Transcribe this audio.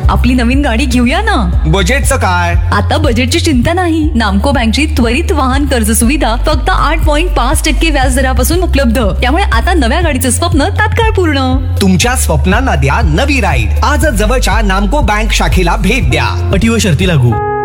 आपली नवीन गाडी घेऊया ना. बजेटचं काय? आता बजेटची चिंता नाही. नामको बँकची त्वरित वाहन कर्ज सुविधा फक्त 8.5% व्याजदरापासून उपलब्ध. त्यामुळे आता नव्या गाडीचं स्वप्न तात्काळ पूर्ण. तुमच्या स्वप्नांना द्या नवी राईड. आजच जवळच्या नामको बँक शाखेला भेट द्या. अटी व शर्ती लागू.